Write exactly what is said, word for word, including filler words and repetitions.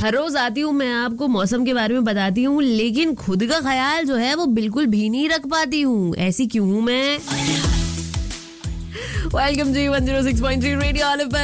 हर रोज आती हूँ, मैं आपको मौसम के बारे में बताती हूँ, लेकिन खुद का ख्याल जो है वो बिल्कुल भी नहीं रख पाती हूँ। ऐसी क्यों हूँ मैं? वेलकम जी one zero six point three radio